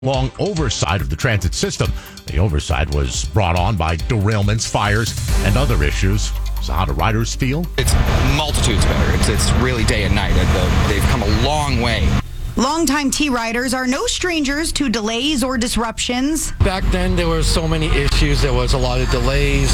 long oversight of the transit system. The oversight was brought on by derailments, fires, and other issues. So how do riders feel? It's multitudes better. It's really day and night. They've come a long way. Longtime T-riders are no strangers to delays or disruptions. Back then, there were so many issues. There was a lot of delays.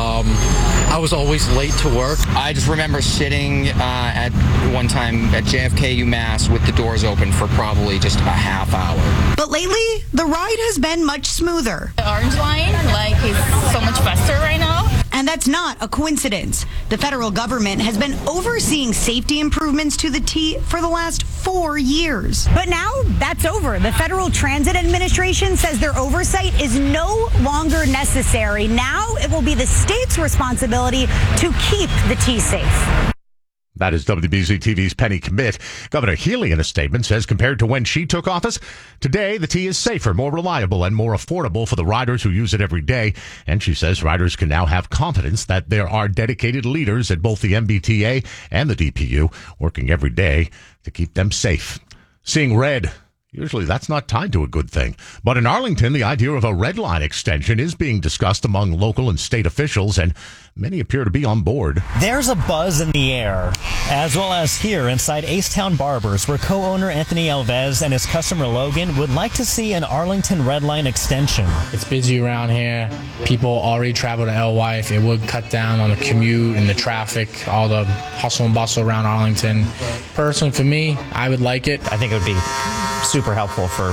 I was always late to work. I just remember sitting at one time at JFK UMass with the doors open for probably just a half hour. But lately, the ride has been much smoother. The Orange Line, is so much faster right now. And that's not a coincidence. The federal government has been overseeing safety improvements to the T for the last 4 years. But now that's over. The Federal Transit Administration says their oversight is no longer necessary. Now it will be the state's responsibility to keep the T safe. That is WBZ TV's Penny Commit. Governor Healy, in a statement, says compared to when she took office, today the T is safer, more reliable, and more affordable for the riders who use it every day. And she says riders can now have confidence that there are dedicated leaders at both the MBTA and the DPU working every day to keep them safe. Seeing red. Usually that's not tied to a good thing. But in Arlington, the idea of a red line extension is being discussed among local and state officials, and many appear to be on board. There's a buzz in the air, as well as here inside Acetown Barbers, where co-owner Anthony Alves and his customer Logan would like to see an Arlington red line extension. It's busy around here. People already travel to LY. If it would cut down on the commute and the traffic, all the hustle and bustle around Arlington. Personally, for me, I would like it. I think it would be super helpful for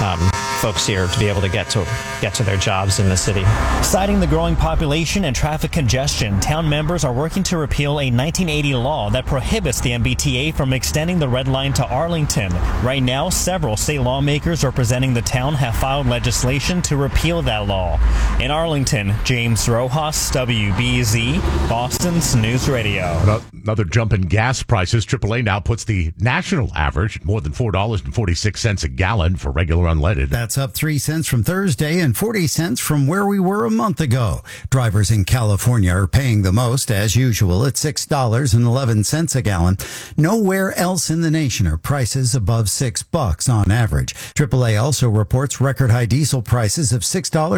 folks here to be able to get to their jobs in the city. Citing the growing population and traffic congestion, town members are working to repeal a 1980 law that prohibits the MBTA from extending the red line to Arlington. Right now, several state lawmakers representing the town have filed legislation to repeal that law. In Arlington, James Rojas, WBZ, Boston's News Radio. Another jump in gas prices. AAA now puts the national average at more than $4.46 a gallon for regular unleaded. That's up 3 cents from Thursday and 40 cents from where we were a month ago. Drivers in California are paying the most, as usual, at $6.11 a gallon. Nowhere else in the nation are prices above $6 on average. AAA also reports record high diesel prices of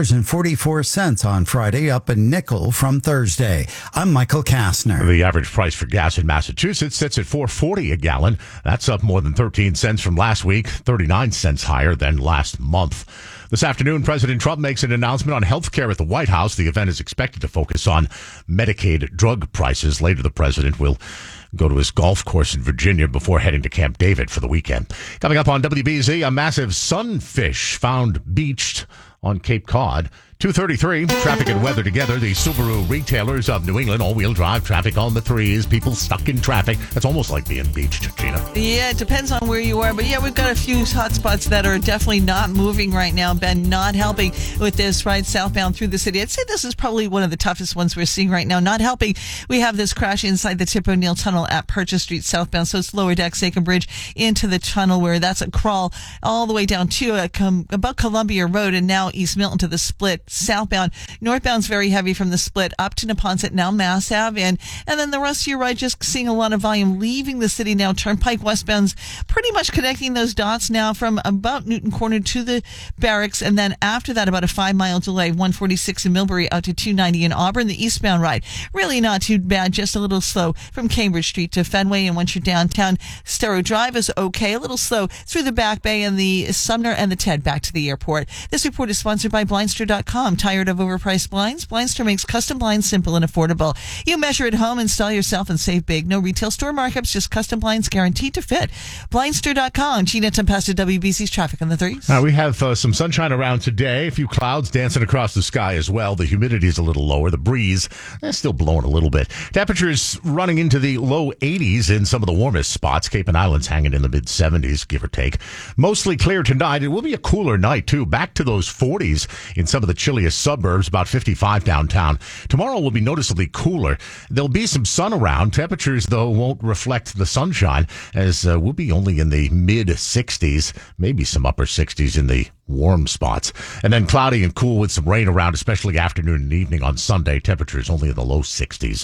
$6.44 on Friday, up a nickel from Thursday. I'm Michael Kastner. The average price for gas in Massachusetts sits at $4.40 a gallon. That's up more than 13 cents from last week, 39 cents higher than last month. This afternoon, President Trump makes an announcement on health care at the White House. The event is expected to focus on Medicaid drug prices. Later, the president will go to his golf course in Virginia before heading to Camp David for the weekend. Coming up on WBZ, a massive sunfish found beached on Cape Cod. 2:33, traffic and weather together. The Subaru retailers of New England, all-wheel drive traffic on the threes, people stuck in traffic. It's almost like being beached, Gina. Yeah, it depends on where you are. But yeah, we've got a few hot spots that are definitely not moving right now. Ben, not helping with this ride southbound through the city. I'd say this is probably one of the toughest ones we're seeing right now. Not helping. We have this crash inside the Tip O'Neill Tunnel at Purchase Street southbound. So it's Lower Deck, Sachem Bridge into the tunnel, where that's a crawl all the way down to about Columbia Road and now East Milton to the split southbound. Northbound's very heavy from the split up to Neponset, now Mass Ave, and then the rest of your ride just seeing a lot of volume leaving the city now. Turnpike westbound's pretty much connecting those dots now from about Newton Corner to the barracks, and then after that about a 5-mile delay, 146 in Millbury out to 290 in Auburn. The eastbound ride really not too bad, just a little slow from Cambridge Street to Fenway, and once you're downtown, Starrow Drive is okay, a little slow through the Back Bay and the Sumner and the Ted back to the airport. This report is sponsored by Blindster.com. Tired of overpriced blinds? Blindster makes custom blinds simple and affordable. You measure at home, install yourself, and save big. No retail store markups, just custom blinds guaranteed to fit. Blindster.com. Gina Tempesta, WBC's traffic on the threes. We have some sunshine around today. A few clouds dancing across the sky as well. The humidity is a little lower. The breeze is still blowing a little bit. Temperatures running into the low 80s in some of the warmest spots. Cape and Islands hanging in the mid 70s, give or take. Mostly clear tonight. It will be a cooler night, too. Back to those 40s in some of the chilliest suburbs, about 55 downtown. Tomorrow will be noticeably cooler. There'll be some sun around. Temperatures, though, won't reflect the sunshine, as we'll be only in the mid 60s, maybe some upper 60s in the warm spots. And then cloudy and cool with some rain around, especially afternoon and evening on Sunday. Temperatures only in the low 60s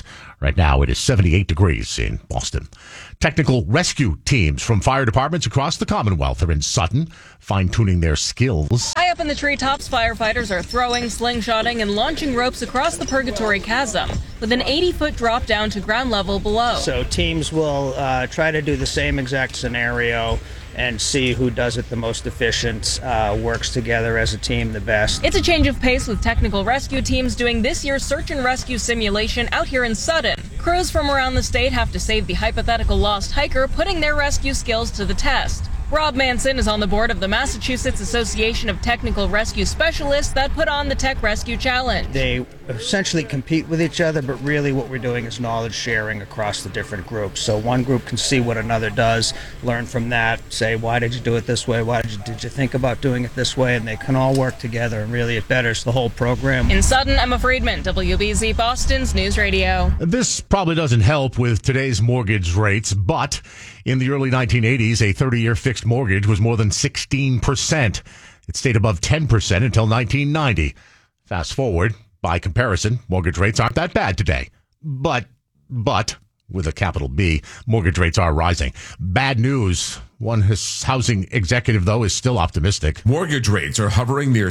Right now, it is 78 degrees in Boston. Technical rescue teams from fire departments across the Commonwealth are in Sutton, fine-tuning their skills. High up in the treetops, firefighters are throwing, slingshotting, and launching ropes across the Purgatory Chasm, with an 80-foot drop down to ground level below. So teams will try to do the same exact scenario and see who does it the most efficient, works together as a team the best. It's a change of pace with technical rescue teams doing this year's search and rescue simulation out here in Sutton. Crews from around the state have to save the hypothetical lost hiker, putting their rescue skills to the test. Rob Manson is on the board of the Massachusetts Association of Technical Rescue Specialists that put on the Tech Rescue Challenge. They essentially compete with each other, but really what we're doing is knowledge sharing across the different groups. So one group can see what another does, learn from that, say, why did you do it this way? Why did you think about doing it this way? And they can all work together, and really it betters the whole program. In Sutton, Emma Friedman, WBZ Boston's News Radio. This probably doesn't help with today's mortgage rates, but in the early 1980s, a 30-year fixed mortgage was more than 16%. It stayed above 10% until 1990. Fast forward, by comparison, mortgage rates aren't that bad today. But, with a capital B, mortgage rates are rising. Bad news. One housing executive, though, is still optimistic. Mortgage rates are hovering near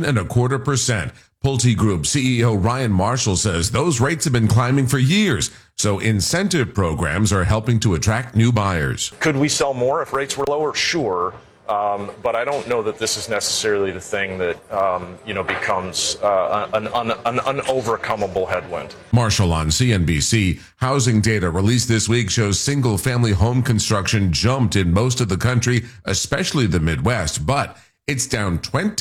7.25%. Pulte Group CEO Ryan Marshall says those rates have been climbing for years, so incentive programs are helping to attract new buyers. Could we sell more if rates were lower? Sure. But I don't know that this is necessarily the thing that, becomes an unovercomable headwind. Marshall on CNBC. Housing data released this week shows single-family home construction jumped in most of the country, especially the Midwest, but it's down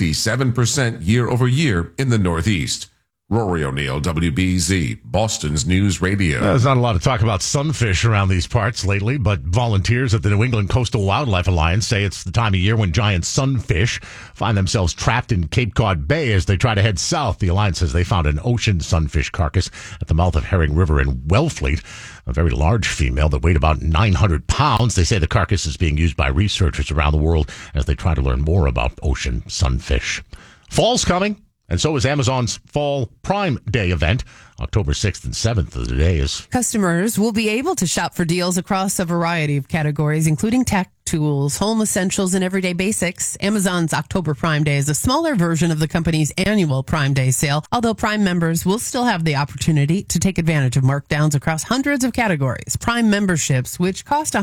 27% year over year in the Northeast. Rory O'Neill, WBZ, Boston's News Radio. There's not a lot of talk about sunfish around these parts lately, but volunteers at the New England Coastal Wildlife Alliance say it's the time of year when giant sunfish find themselves trapped in Cape Cod Bay as they try to head south. The Alliance says they found an ocean sunfish carcass at the mouth of Herring River in Wellfleet, a very large female that weighed about 900 pounds. They say the carcass is being used by researchers around the world as they try to learn more about ocean sunfish. Fall's coming. And so is Amazon's Fall Prime Day event. October 6th and 7th of the day is. Customers will be able to shop for deals across a variety of categories, including tech, tools, home essentials, and everyday basics. Amazon's October Prime Day is a smaller version of the company's annual Prime Day sale, although Prime members will still have the opportunity to take advantage of markdowns across hundreds of categories. Prime memberships, which cost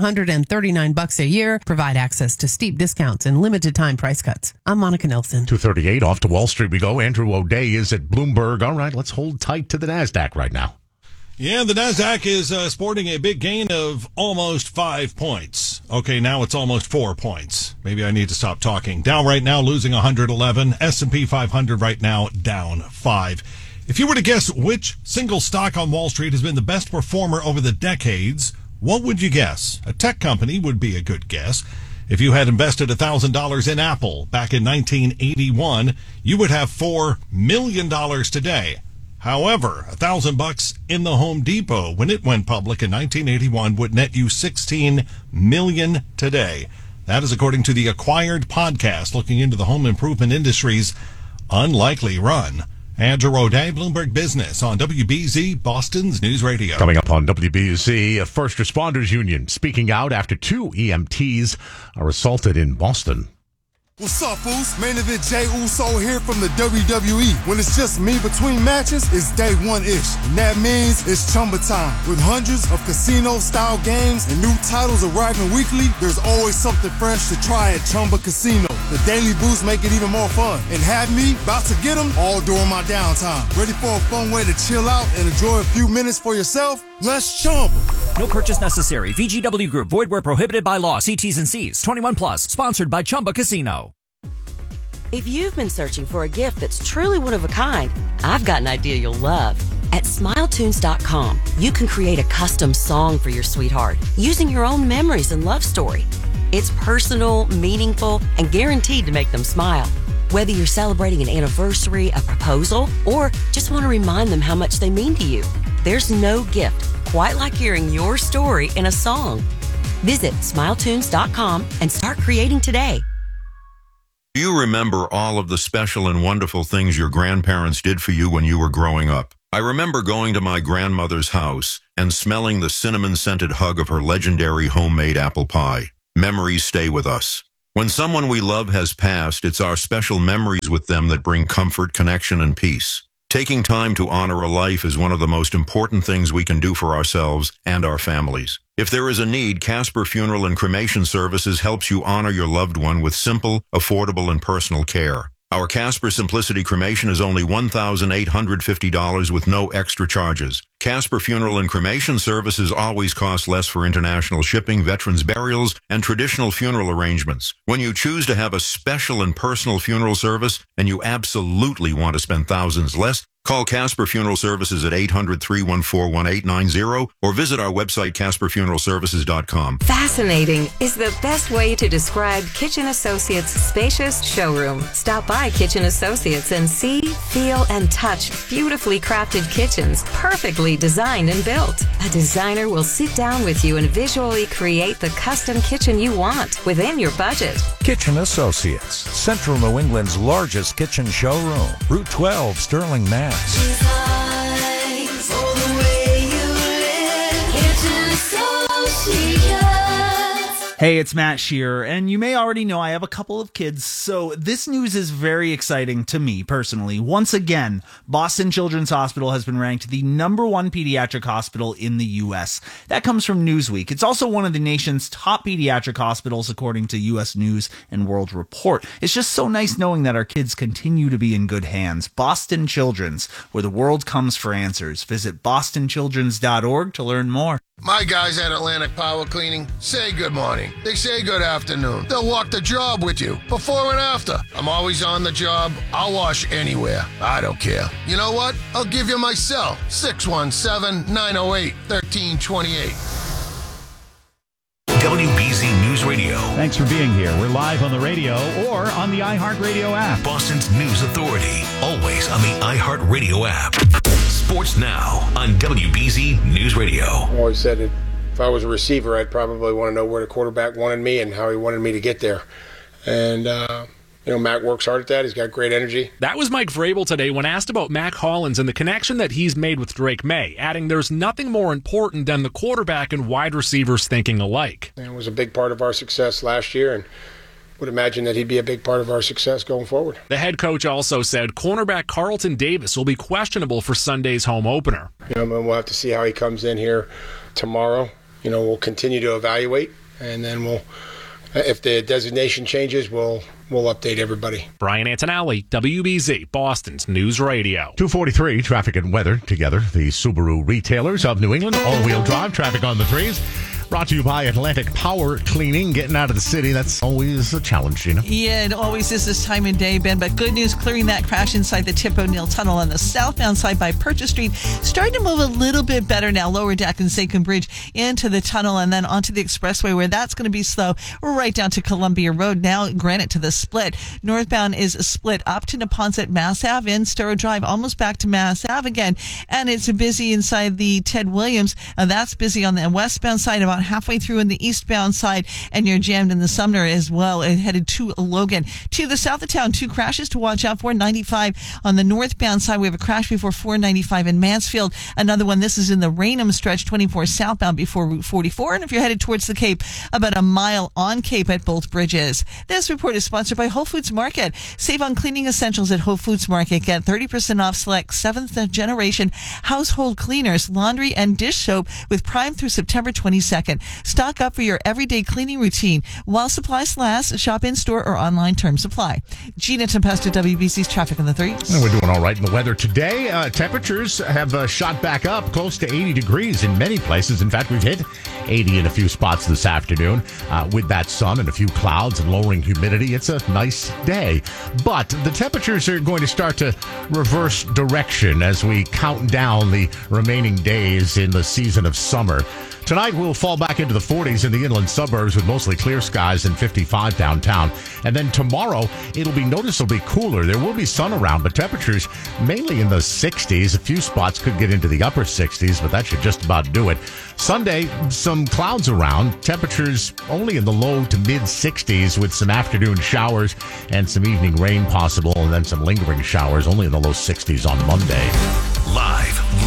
$139 a year, provide access to steep discounts and limited time price cuts. I'm Monica Nelson. 2:38 off to Wall Street we go. Andrew O'Day is at Bloomberg. All right, let's hold tight to the NASDAQ right now. Yeah, the NASDAQ is sporting a big gain of almost 5 points. Okay, now it's almost 4 points. Maybe I need to stop talking. Dow right now losing 111. S&P 500 right now down 5. If you were to guess which single stock on Wall Street has been the best performer over the decades, what would you guess? A tech company would be a good guess. If you had invested $1,000 in Apple back in 1981, you would have $4 million today. However, $1,000 in the Home Depot when it went public in 1981 would net you $16 million today. That is according to the Acquired podcast, looking into the home improvement industry's unlikely run. Andrew O'Day, Bloomberg Business on WBZ, Boston's News Radio. Coming up on WBZ, a First Responders Union speaking out after 2 EMTs are assaulted in Boston. What's up, fools? Main event Jey Uso here from the WWE. When it's just me between matches, it's day one-ish. And that means it's Chumba time. With hundreds of casino-style games and new titles arriving weekly, there's always something fresh to try at Chumba Casino. The daily boosts make it even more fun. And have me about to get them all during my downtime. Ready for a fun way to chill out and enjoy a few minutes for yourself? Let's Chumba. No purchase necessary. VGW Group. Void where prohibited by law. See T's and C's. 21 plus. Sponsored by Chumba Casino. If you've been searching for a gift that's truly one of a kind, I've got an idea you'll love. At SmileTunes.com, you can create a custom song for your sweetheart using your own memories and love story. It's personal, meaningful, and guaranteed to make them smile. Whether you're celebrating an anniversary, a proposal, or just want to remind them how much they mean to you, there's no gift quite like hearing your story in a song. Visit SmileTunes.com and start creating today. Do you remember all of the special and wonderful things your grandparents did for you when you were growing up? I remember going to my grandmother's house and smelling the cinnamon-scented hug of her legendary homemade apple pie. Memories stay with us. When someone we love has passed, it's our special memories with them that bring comfort, connection, and peace. Taking time to honor a life is one of the most important things we can do for ourselves and our families. If there is a need, Casper Funeral and Cremation Services helps you honor your loved one with simple, affordable, and personal care. Our Casper Simplicity Cremation is only $1,850 with no extra charges. Casper Funeral and Cremation Services always cost less for international shipping, veterans burials, and traditional funeral arrangements. When you choose to have a special and personal funeral service, and you absolutely want to spend thousands less, call Casper Funeral Services at 800-314-1890 or visit our website, CasperFuneralServices.com. Fascinating is the best way to describe Kitchen Associates' spacious showroom. Stop by Kitchen Associates and see, feel, and touch beautifully crafted kitchens, perfectly designed and built. A designer will sit down with you and visually create the custom kitchen you want within your budget. Kitchen Associates, Central New England's largest kitchen showroom. Route 12, Sterling, Mass. Hey, it's Matt Shearer, and you may already know I have a couple of kids, so this news is very exciting to me personally. Once again, Boston Children's Hospital has been ranked the #1 pediatric hospital in the U.S. That comes from Newsweek. It's also one of the nation's top pediatric hospitals, according to U.S. News and World Report. It's just so nice knowing that our kids continue to be in good hands. Boston Children's, where the world comes for answers. Visit bostonchildrens.org to learn more. My guys at Atlantic Power Cleaning say good morning. They say good afternoon. They'll walk the job with you, before and after. I'm always on the job. I'll wash anywhere. I don't care. You know what? I'll give you my cell, 617-908-1328. WBZ News Radio. Thanks for being here. We're live on the radio or on the iHeartRadio app. Boston's News Authority. Always on the iHeartRadio app. Sports Now on WBZ News Radio. I always said that if I was a receiver, I'd probably want to know where the quarterback wanted me and how he wanted me to get there. And, Mac works hard at that. He's got great energy. That was Mike Vrabel today when asked about Mac Hollins and the connection that he's made with Drake May, adding there's nothing more important than the quarterback and wide receivers thinking alike. It was a big part of our success last year, and would imagine that he'd be a big part of our success going forward. The head coach also said cornerback Carlton Davis will be questionable for Sunday's home opener. We'll have to see how he comes in here tomorrow. We'll continue to evaluate, and then if the designation changes, we'll update everybody. Brian Antonelli, WBZ, Boston's News Radio. 2:43, traffic and weather together. The Subaru retailers of New England, all-wheel drive, traffic on the threes. Brought to you by Atlantic Power Cleaning. Getting out of the city, that's always a challenge, Gina. Yeah, it always is this time of day, Ben. But good news, clearing that crash inside the Tip O'Neill Tunnel on the southbound side by Purchase Street. Starting to move a little bit better now. Lower Deck and Saint Bridge into the tunnel and then onto the expressway where that's going to be slow. We're right down to Columbia Road. Now, granted, to the split. Northbound is split up to Neponset, Mass Ave, in Sturrow Drive, almost back to Mass Ave again. And it's busy inside the Ted Williams. That's busy on the westbound side, about halfway through in the eastbound side, and you're jammed in the Sumner as well, and headed to Logan. To the south of town, 2 crashes to watch out for. 95 on the northbound side. We have a crash before 495 in Mansfield. Another one, this is in the Raynham stretch, 24 southbound before Route 44. And if you're headed towards the Cape, about a mile on Cape at both bridges. This report is sponsored by Whole Foods Market. Save on cleaning essentials at Whole Foods Market. Get 30% off select 7th generation household cleaners, laundry, and dish soap with Prime through September 22nd. Stock up for your everyday cleaning routine. While supplies last, shop in-store or online. Terms apply. Gina Tempesta, WBC's traffic on the threes. And we're doing all right in the weather today. Temperatures have shot back up close to 80 degrees in many places. In fact, we've hit 80 in a few spots this afternoon. With that sun and a few clouds and lowering humidity, it's a nice day. But the temperatures are going to start to reverse direction as we count down the remaining days in the season of summer. Tonight, we'll fall back into the 40s in the inland suburbs with mostly clear skies and 55 downtown. And then tomorrow, it'll be noticeably cooler. There will be sun around, but temperatures mainly in the 60s. A few spots could get into the upper 60s, but that should just about do it. Sunday, some clouds around. Temperatures only in the low to mid 60s with some afternoon showers and some evening rain possible, and then some lingering showers only in the low 60s on Monday. Live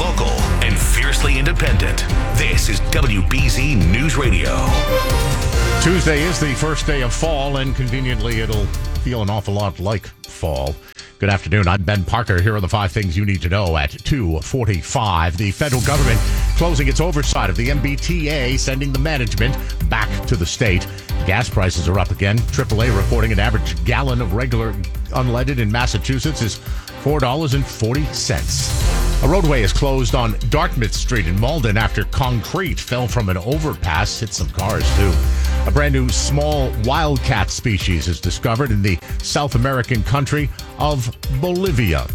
local, and fiercely independent. This is WBZ News Radio. Tuesday is the first day of fall, and conveniently it'll feel an awful lot like fall. Good afternoon. I'm Ben Parker. Here are the 5 things you need to know at 2:45. The federal government closing its oversight of the MBTA, sending the management back to the state. Gas prices are up again. AAA reporting an average gallon of regular unleaded in Massachusetts is $4.40. A roadway is closed on Dartmouth Street in Malden after concrete fell from an overpass, hit some cars too. A brand new small wildcat species is discovered in the South American country of Bolivia.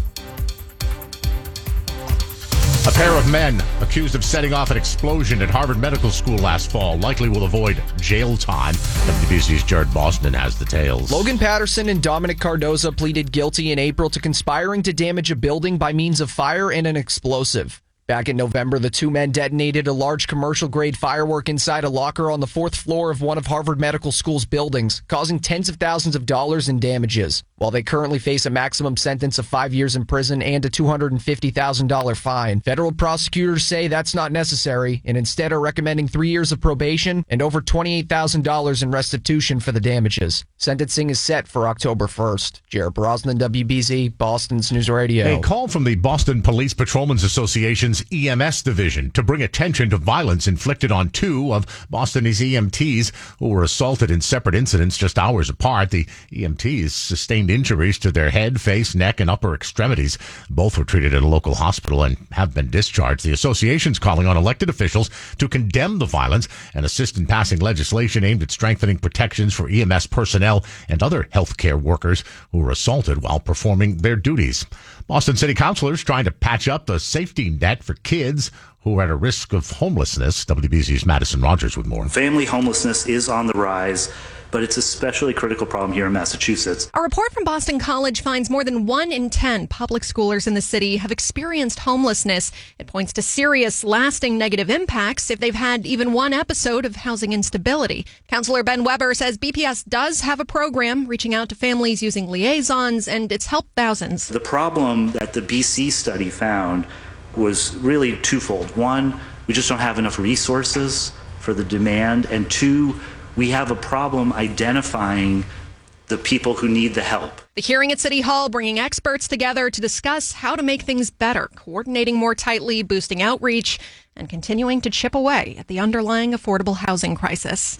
A pair of men accused of setting off an explosion at Harvard Medical School last fall likely will avoid jail time. WBC's Jared Boston has the tales. Logan Patterson and Dominic Cardoza pleaded guilty in April to conspiring to damage a building by means of fire and an explosive. Back in November, the two men detonated a large commercial-grade firework inside a locker on the 4th floor of one of Harvard Medical School's buildings, causing tens of thousands of dollars in damages. While they currently face a maximum sentence of 5 years in prison and a $250,000 fine, federal prosecutors say that's not necessary and instead are recommending 3 years of probation and over $28,000 in restitution for the damages. Sentencing is set for October 1st. Jared Brosnan, WBZ, Boston's News Radio. A call from the Boston Police Patrolmen's Association's EMS division to bring attention to violence inflicted on 2 of Boston's EMTs who were assaulted in separate incidents just hours apart. The EMTs sustained injuries to their head, face, neck, and upper extremities. Both were treated at a local hospital and have been discharged. The association's calling on elected officials to condemn the violence and assist in passing legislation aimed at strengthening protections for EMS personnel and other healthcare workers who were assaulted while performing their duties. Boston City Councilors trying to patch up the safety net for kids who are at a risk of homelessness. WBC's Madison Rogers with more. Family homelessness is on the rise, but it's especially a critical problem here in Massachusetts. A report from Boston College finds more than 1 in 10 public schoolers in the city have experienced homelessness. It points to serious, lasting negative impacts if they've had even one episode of housing instability. Councillor Ben Weber says BPS does have a program reaching out to families using liaisons, and it's helped thousands. The problem that the BC study found was really twofold. 1, we just don't have enough resources for the demand, and 2, we have a problem identifying the people who need the help. The hearing at City Hall bringing experts together to discuss how to make things better, coordinating more tightly, boosting outreach, and continuing to chip away at the underlying affordable housing crisis.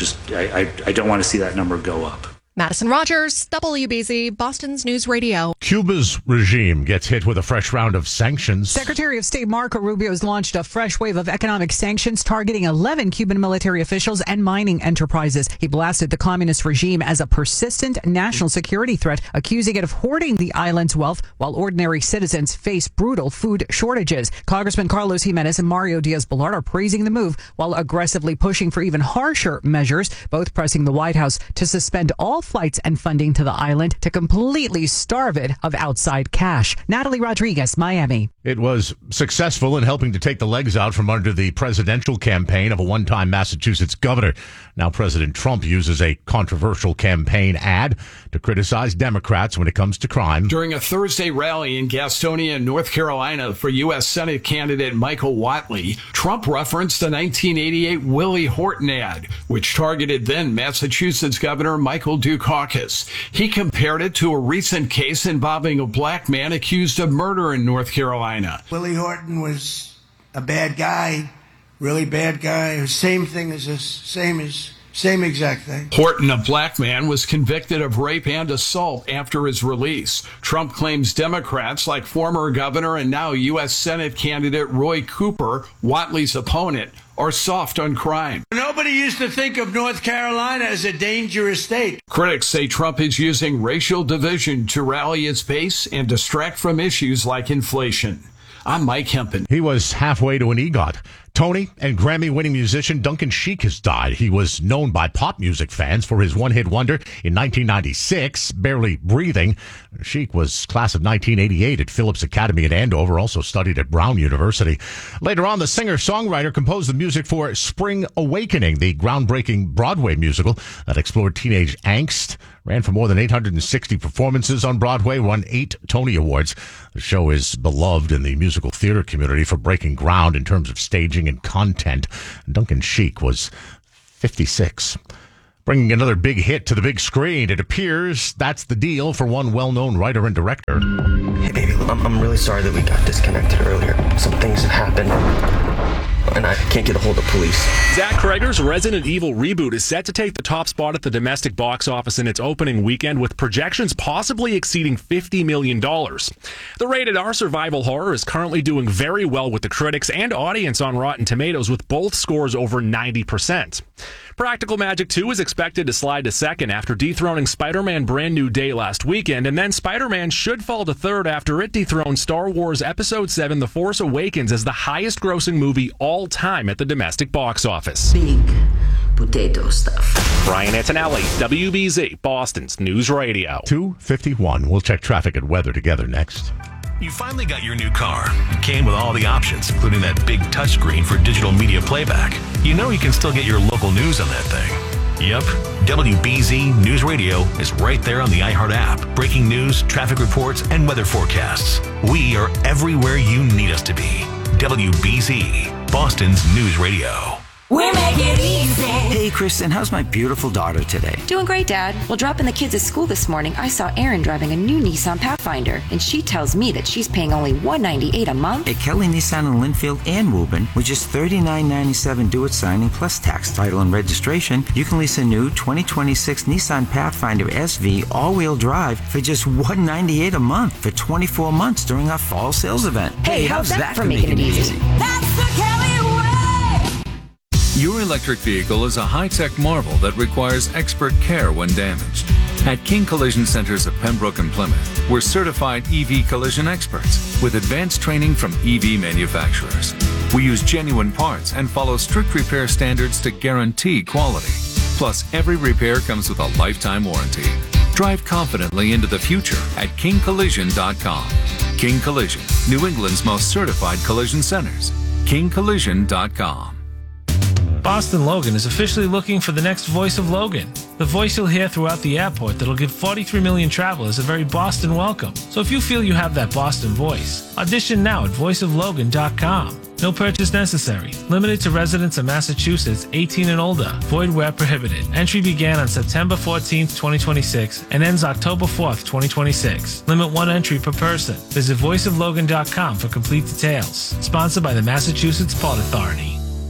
I don't want to see that number go up. Madison Rogers, WBZ, Boston's News Radio. Cuba's regime gets hit with a fresh round of sanctions. Secretary of State Marco Rubio has launched a fresh wave of economic sanctions targeting 11 Cuban military officials and mining enterprises. He blasted the communist regime as a persistent national security threat, accusing it of hoarding the island's wealth while ordinary citizens face brutal food shortages. Congressman Carlos Jimenez and Mario Diaz-Balart are praising the move while aggressively pushing for even harsher measures, both pressing the White House to suspend all flights and funding to the island to completely starve it of outside cash. Natalie Rodriguez, Miami. It was successful in helping to take the legs out from under the presidential campaign of a one-time Massachusetts governor. Now President Trump uses a controversial campaign ad to criticize Democrats when it comes to crime. During a Thursday rally in Gastonia, North Carolina for U.S. Senate candidate Michael Whatley, Trump referenced the 1988 Willie Horton ad, which targeted then Massachusetts Governor Michael Dukakis. He compared it to a recent case involving a black man accused of murder in North Carolina. Willie Horton was a bad guy, really bad guy. Same thing as this, same exact thing. Horton, a black man, was convicted of rape and assault after his release. Trump claims Democrats, like former governor and now U.S. Senate candidate Roy Cooper, Whatley's opponent, are soft on crime. Nobody used to think of North Carolina as a dangerous state. Critics say Trump is using racial division to rally its base and distract from issues like inflation. I'm Mike Hempen. He was halfway to an EGOT. Tony and Grammy-winning musician Duncan Sheik has died. He was known by pop music fans for his one-hit wonder in 1996, Barely Breathing. Sheik was class of 1988 at Phillips Academy in Andover, also studied at Brown University. Later on, the singer-songwriter composed the music for Spring Awakening, the groundbreaking Broadway musical that explored teenage angst. Ran for more than 860 performances on Broadway, won 8 Tony Awards. The show is beloved in the musical theater community for breaking ground in terms of staging and content. Duncan Sheik was 56. Bringing another big hit to the big screen. It appears that's the deal for one well-known writer and director. Hey, baby, I'm really sorry that we got disconnected earlier. Some things have happened, and I can't get a hold of police. Zach Cregger's Resident Evil reboot is set to take the top spot at the domestic box office in its opening weekend, with projections possibly exceeding $50 million. The rated R survival horror is currently doing very well with the critics and audience on Rotten Tomatoes, with both scores over 90%. Practical Magic 2 is expected to slide to second after dethroning Spider-Man Brand New Day last weekend, and then Spider-Man should fall to third after it dethroned Star Wars Episode 7 The Force Awakens as the highest-grossing movie all time at the domestic box office. Big potato stuff. Brian Antonelli, WBZ, Boston's News Radio. 2:51. We'll check traffic and weather together next. You finally got your new car. It came with all the options, including that big touchscreen for digital media playback. You know you can still get your local news on that thing. Yep, WBZ News Radio is right there on the iHeart app. Breaking news, traffic reports, and weather forecasts. We are everywhere you need us to be. WBZ, Boston's News Radio. We make it easy. Hey, Kristen, how's my beautiful daughter today? Doing great, Dad. Well, dropping the kids at school this morning, I saw Erin driving a new Nissan Pathfinder, and she tells me that she's paying only $198 a month. At Kelly Nissan in Linfield and Woburn, with just $39.97 due at signing plus tax, title, and registration, you can lease a new 2026 Nissan Pathfinder SV all-wheel drive for just $198 a month for 24 months during our fall sales event. Hey, how's that for making it easy? That's the Kelly way! Your electric vehicle is a high-tech marvel that requires expert care when damaged. At King Collision Centers of Pembroke and Plymouth, we're certified EV collision experts with advanced training from EV manufacturers. We use genuine parts and follow strict repair standards to guarantee quality. Plus, every repair comes with a lifetime warranty. Drive confidently into the future at KingCollision.com. King Collision, New England's most certified collision centers. KingCollision.com. Boston Logan is officially looking for the next voice of Logan. The voice you'll hear throughout the airport that'll give 43 million travelers a very Boston welcome. So if you feel you have that Boston voice, audition now at voiceoflogan.com. No purchase necessary. Limited to residents of Massachusetts 18 and older. Void where prohibited. Entry began on September 14th, 2026 and ends October 4th, 2026. Limit 1 entry per person. Visit voiceoflogan.com for complete details. Sponsored by the Massachusetts Port Authority.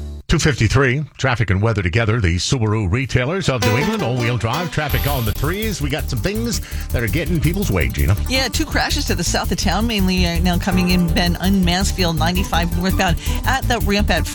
2:53, traffic and weather together. The Subaru retailers of New England, all-wheel drive, traffic on the threes. We got some things that are getting people's way, Gina. Yeah, 2 crashes to the south of town, mainly right now coming in Ben on Mansfield 95 northbound at the ramp at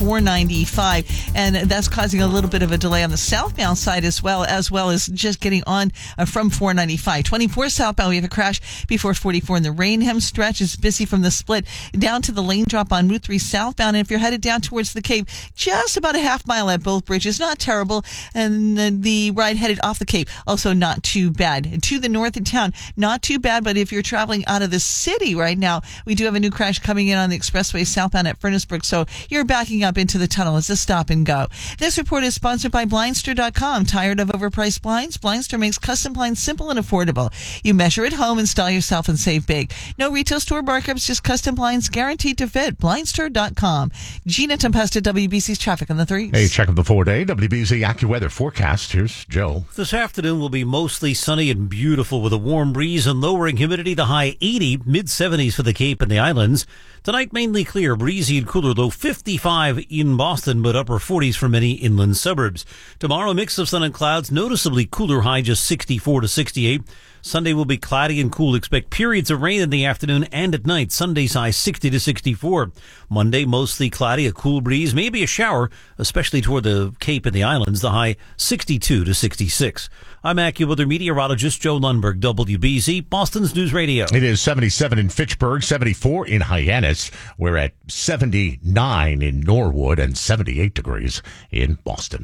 495, and that's causing a little bit of a delay on the southbound side as well as just getting on from 495. 24 southbound, we have a crash before 44 in the Rainham stretch. Is busy from the split down to the lane drop on Route 3 southbound, and if you're headed down towards the Cape, just about a half mile at both bridges. Not terrible. And the ride headed off the Cape, also not too bad. To the north of town, not too bad. But if you're traveling out of the city right now, we do have a new crash coming in on the expressway southbound at Furnaceburg. So you're backing up into the tunnel. It's a stop and go. This report is sponsored by Blindster.com. Tired of overpriced blinds? Blindster makes custom blinds simple and affordable. You measure at home, install yourself, and save big. No retail store markups, just custom blinds guaranteed to fit. Blindster.com. Gina Tempesta, WBC's traffic on the threes. Hey, check of the 4-day WBZ AccuWeather forecast. Here's Joe. This afternoon will be mostly sunny and beautiful with a warm breeze and lowering humidity to high 80, mid-70s for the Cape and the Islands. Tonight, mainly clear, breezy and cooler, low 55 in Boston, but upper 40s for many inland suburbs. Tomorrow, mix of sun and clouds, noticeably cooler, high just 64 to 68. Sunday will be cloudy and cool. Expect periods of rain in the afternoon and at night. Sunday's high 60 to 64. Monday, mostly cloudy, a cool breeze, maybe a shower, especially toward the Cape and the islands. The high 62 to 66. I'm AccuWeather meteorologist Joe Lundberg, WBZ, Boston's News Radio. It is 77 in Fitchburg, 74 in Hyannis. We're at 79 in Norwood and 78 degrees in Boston.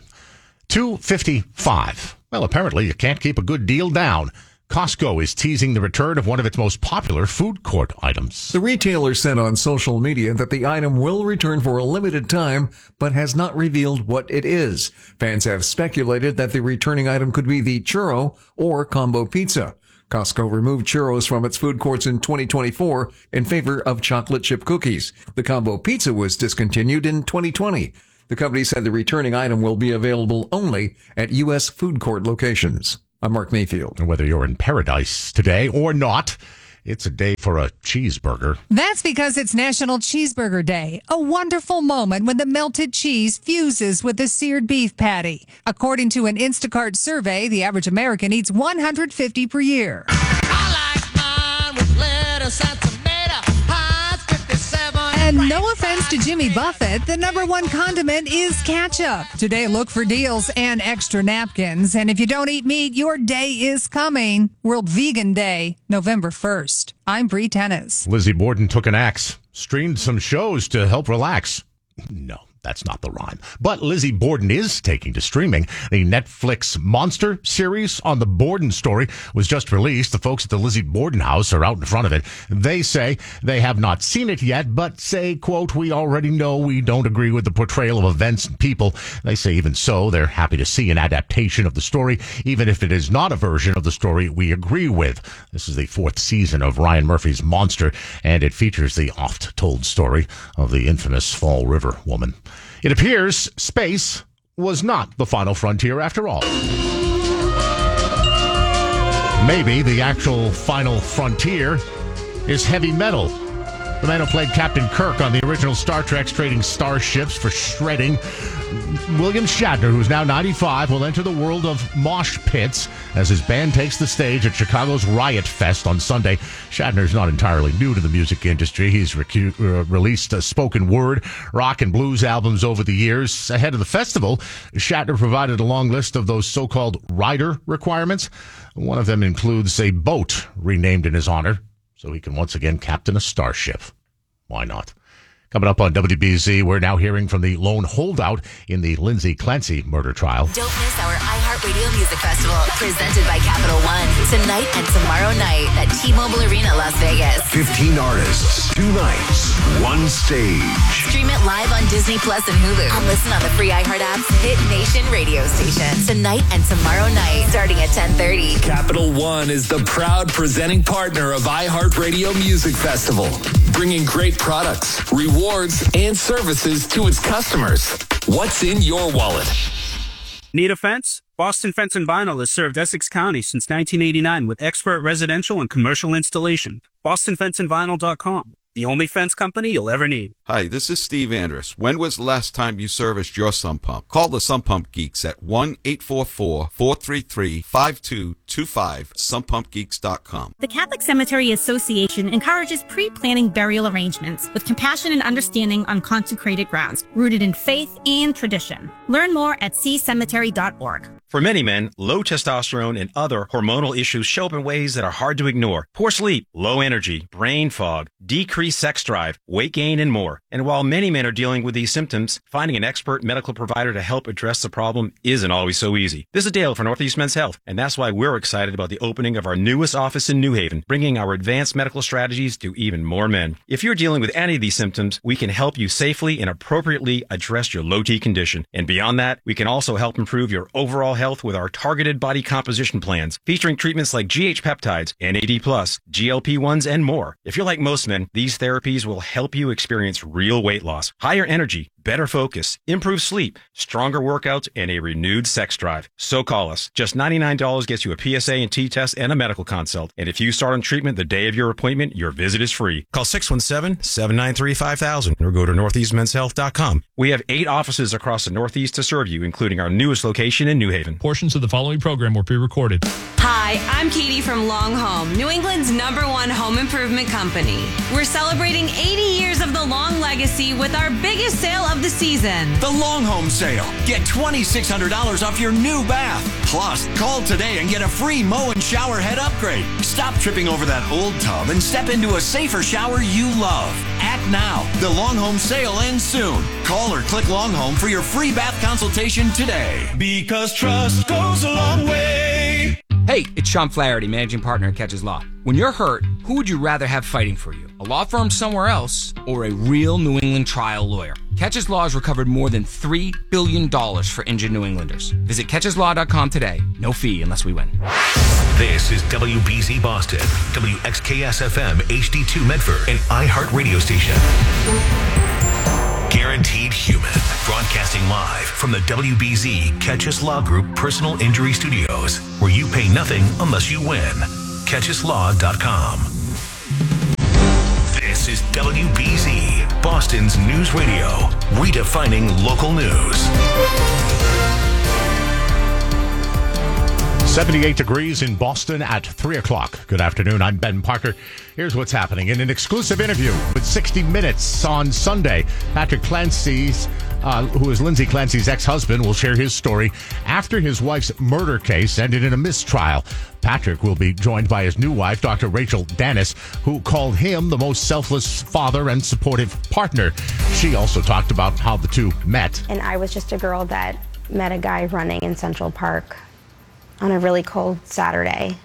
255. Well, apparently you can't keep a good deal down. Costco is teasing the return of one of its most popular food court items. The retailer said on social media that the item will return for a limited time, but has not revealed what it is. Fans have speculated that the returning item could be the churro or combo pizza. Costco removed churros from its food courts in 2024 in favor of chocolate chip cookies. The combo pizza was discontinued in 2020. The company said the returning item will be available only at U.S. food court locations. I'm Mark Mayfield. And whether you're in paradise today or not, it's a day for a cheeseburger. That's because it's National Cheeseburger Day, a wonderful moment when the melted cheese fuses with the seared beef patty. According to an Instacart survey, the average American eats 150 per year. I like mine with lettuce and tomato. Heinz 57. And no offense to Jimmy Buffett, the number one condiment is ketchup. Today, look for deals and extra napkins. And if you don't eat meat, your day is coming. World Vegan Day, November 1st. I'm Bree Tennis. Lizzie Borden took an axe, streamed some shows to help relax. No, that's not the rhyme. But Lizzie Borden is taking to streaming. The Netflix Monster series on the Borden story was just released. The folks at the Lizzie Borden house are out in front of it. They say they have not seen it yet, but say, quote, we already know we don't agree with the portrayal of events and people. They say even so, they're happy to see an adaptation of the story, even if it is not a version of the story we agree with. This is the 4th season of Ryan Murphy's Monster, and it features the oft-told story of the infamous Fall River woman. It appears space was not the final frontier after all. Maybe the actual final frontier is heavy metal. The man who played Captain Kirk on the original Star Trek's trading starships for shredding, William Shatner, who's now 95, will enter the world of mosh pits as his band takes the stage at Chicago's Riot Fest on Sunday. Shatner's not entirely new to the music industry. He's released spoken word, rock, and blues albums over the years. Ahead of the festival, Shatner provided a long list of those so-called rider requirements. One of them includes a boat renamed in his honor, so he can once again captain a starship. Why not? Coming up on WBZ, we're now hearing from the lone holdout in the Lindsay Clancy murder trial. Don't miss our iHeartRadio Music Festival, presented by Capital One, tonight and tomorrow night at T-Mobile Arena, Las Vegas. 15 artists, 2 nights, 1 stage. Stream it live on Disney Plus and Hulu. And listen on the free iHeart app's Hit Nation radio station. Tonight and tomorrow night, starting at 10:30. Capital One is the proud presenting partner of iHeartRadio Music Festival, bringing great products, rewards, and services to its customers. What's in your wallet? Need a fence? Boston Fence and Vinyl has served Essex County since 1989 with expert residential and commercial installation. BostonFenceandVinyl.com. The only fence company you'll ever need. Hi, this is Steve Andrus. When was the last time you serviced your sump pump? Call the Sump Pump Geeks at 1-844-433-5225, sumppumpgeeks.com. The Catholic Cemetery Association encourages pre-planning burial arrangements with compassion and understanding on consecrated grounds, rooted in faith and tradition. Learn more at ccemetery.org. For many men, low testosterone and other hormonal issues show up in ways that are hard to ignore. Poor sleep, low energy, brain fog, decreased sex drive, weight gain, and more. And while many men are dealing with these symptoms, finding an expert medical provider to help address the problem isn't always so easy. This is Dale for Northeast Men's Health, and that's why we're excited about the opening of our newest office in New Haven, bringing our advanced medical strategies to even more men. If you're dealing with any of these symptoms, we can help you safely and appropriately address your low T condition. And beyond that, we can also help improve your overall health with our targeted body composition plans, featuring treatments like GH peptides, NAD+, GLP-1s, and more. If you're like most men, these therapies will help you experience real weight loss, higher energy, better focus, improved sleep, stronger workouts, and a renewed sex drive. So call us. Just $99 gets you a PSA and T-test and a medical consult. And if you start on treatment the day of your appointment, your visit is free. Call 617-793-5000 or go to northeastmenshealth.com. We have 8 offices across the Northeast to serve you, including our newest location in New Haven. Portions of the following program were pre-recorded. Hi, I'm Katie from Long Home, New England's #1 home improvement company. We're celebrating 80 years of the Long legacy with our biggest sale of the season. The Long Home Sale. Get $2,600 off your new bath. Plus, call today and get a free mow and shower head upgrade. Stop tripping over that old tub and step into a safer shower you love. Act now. The Long Home Sale ends soon. Call or click Long Home for your free bath consultation today. Because trust goes a long way. Hey, it's Sean Flaherty, managing partner at Catches Law. When you're hurt, who would you rather have fighting for you? A law firm somewhere else or a real New England trial lawyer? Catches Law has recovered more than $3 billion for injured New Englanders. Visit catcheslaw.com today. No fee unless we win. This is WBZ Boston, WXKS-FM HD2 Medford, and iHeart Radio Station. Guaranteed Human, broadcasting live from the WBZ Catches Law Group Personal Injury Studios, where you pay nothing unless you win. CatchesLaw.com. This is WBZ, Boston's news radio, redefining local news. 78 degrees in Boston at 3 o'clock. Good afternoon. I'm Ben Parker. Here's what's happening. In an exclusive interview with 60 Minutes on Sunday, Patrick Clancy's, who is Lindsay Clancy's ex-husband, will share his story after his wife's murder case ended in a mistrial. Patrick will be joined by his new wife, Dr. Rachel Dennis, who called him the most selfless father and supportive partner. She also talked about how the two met. And I was just a girl that met a guy running in Central Park on a really cold Saturday.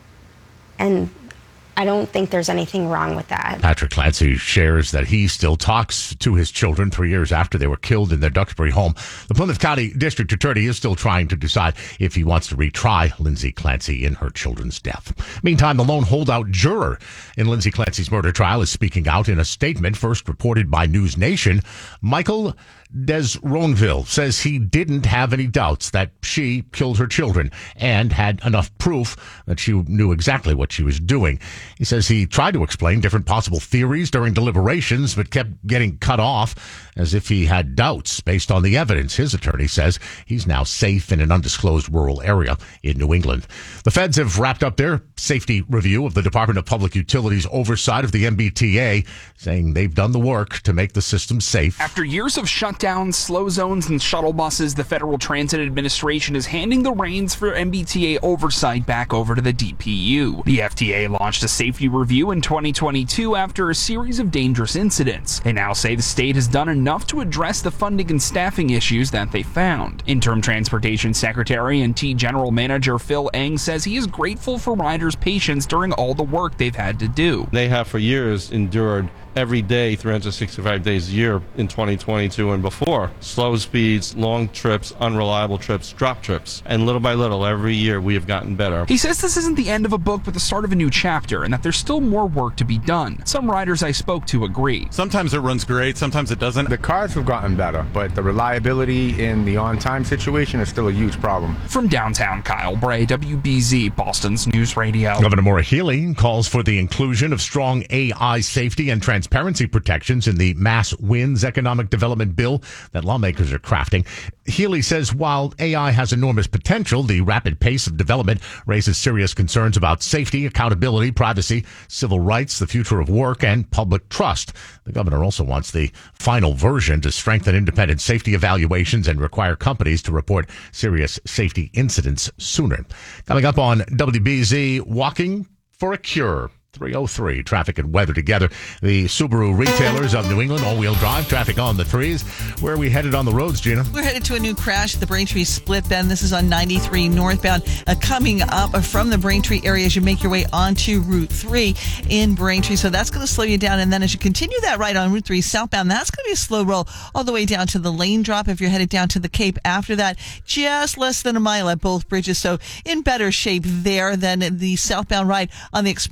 And I don't think there's anything wrong with that. Patrick Clancy shares that he still talks to his children 3 years after they were killed in their Duxbury home. The Plymouth County District Attorney is still trying to decide if he wants to retry Lindsay Clancy in her children's death. Meantime, the lone holdout juror in Lindsay Clancy's murder trial is speaking out in a statement first reported by News Nation. Michael Desronville says he didn't have any doubts that she killed her children and had enough proof that she knew exactly what she was doing. He says he tried to explain different possible theories during deliberations, but kept getting cut off as if he had doubts based on the evidence. His attorney says he's now safe in an undisclosed rural area in New England. The feds have wrapped up their safety review of the Department of Public Utilities' oversight of the MBTA, saying they've done the work to make the system safe. After years of shutdowns, slow zones, and shuttle buses, the Federal Transit Administration is handing the reins for MBTA oversight back over to the DPU. The FTA launched a safety review in 2022 after a series of dangerous incidents. They now say the state has done enough to address the funding and staffing issues that they found. Interim Transportation Secretary and T General Manager Phil Eng says he is grateful for riders' patience during all the work they've had to do. They have for years endured every day, 365 days a year in 2022 and before. Slow speeds, long trips, unreliable trips, drop trips. And little by little, every year, we have gotten better. He says this isn't the end of a book, but the start of a new chapter, and that there's still more work to be done. Some riders I spoke to agree. Sometimes it runs great, sometimes it doesn't. The cars have gotten better, but the reliability in the on-time situation is still a huge problem. From downtown, Kyle Bray, WBZ, Boston's News Radio. Governor Maura Healey calls for the inclusion of strong AI safety and transparency protections in the Mass Winds economic development bill that lawmakers are crafting. Healey says while AI has enormous potential, the rapid pace of development raises serious concerns about safety, accountability, privacy, civil rights, the future of work, and public trust. The governor also wants the final version to strengthen independent safety evaluations and require companies to report serious safety incidents sooner. Coming up on WBZ, Walking for a Cure. 3:03, traffic and weather together. The Subaru retailers of New England, all-wheel drive, traffic on the threes. Where are we headed on the roads, Gina? We're headed to a new crash at the Braintree Split Bend. This is on 93 northbound, coming up from the Braintree area as you make your way onto Route 3 in Braintree. So that's going to slow you down. And then as you continue that ride on Route 3 southbound, that's going to be a slow roll all the way down to the lane drop if you're headed down to the Cape. After that, just less than a mile at both bridges. So in better shape there than the southbound ride on the expressway is going